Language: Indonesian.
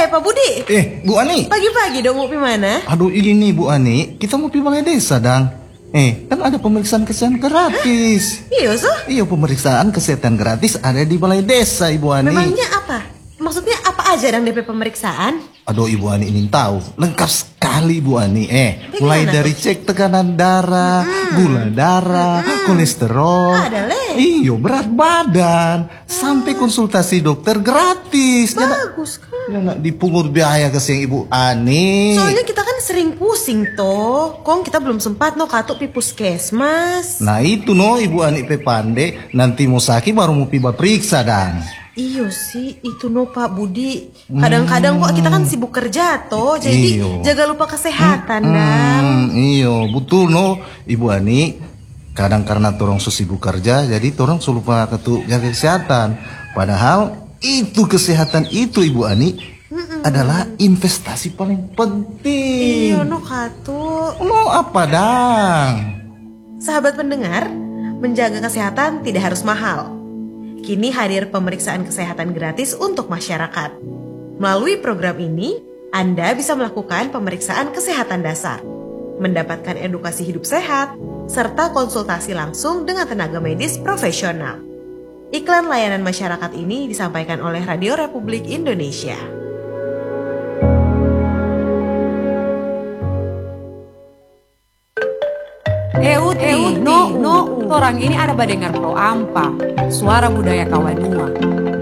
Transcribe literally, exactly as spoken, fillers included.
Pak Budi. Eh, Bu Ani. Pagi-pagi dong mau pi mana? Aduh ini Bu Ani, kita mau pi balai desa dang. Eh, kan ada pemeriksaan kesehatan gratis. Iya, so? Iya, pemeriksaan kesehatan gratis ada di balai desa, Ibu Ani. Memangnya apa? Maksudnya apa aja dang D P pemeriksaan? Aduh, Ibu Ani ingin tahu. Lengkap sekali, Bu Ani. Eh, Bagaimana mulai dari tuh? cek tekanan darah, Mm-mm. gula darah, Mm-mm. kolesterol. Ada, Le. Iyo, berat badan. Sampai konsultasi dokter gratis. Ya, nak- Bagus kan? ya, nak dipungut biaya kesehatan Ibu Ani. Soalnya kita kan sering pusing toh. Kong kita belum sempat no katuk pi puskesmas. Nah itu no Ibu Ani pe pande. Nanti mau sakit baru mau piba periksa dan. Iyo sih, itu no Pak Budi. Kadang-kadang kok kita kan sibuk kerja toh. Jadi Iyo. jaga lupa kesehatan dang. Hmm, iyo betul no Ibu Ani. Kadang karena torong so sibuk kerja, jadi torong so lupa ketuk jaga kesehatan. Padahal itu kesehatan itu Ibu Ani adalah investasi paling penting. Iyo no katuk. No apa dang? Sahabat pendengar, menjaga kesehatan tidak harus mahal. Kini hadir pemeriksaan kesehatan gratis untuk masyarakat. Melalui program ini, Anda bisa melakukan pemeriksaan kesehatan dasar, mendapatkan edukasi hidup sehat, serta konsultasi langsung dengan tenaga medis profesional. Iklan layanan masyarakat ini disampaikan oleh Radio Republik Indonesia. Eh Uti, no, no, orang ini ada badengar pro ampa, suara budaya kawanua.